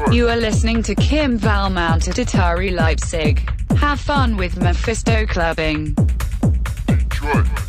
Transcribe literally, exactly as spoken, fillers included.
You are listening to Kim Valmount at Atari Leipzig. Have fun with Mephisto Clubbing. Detroit.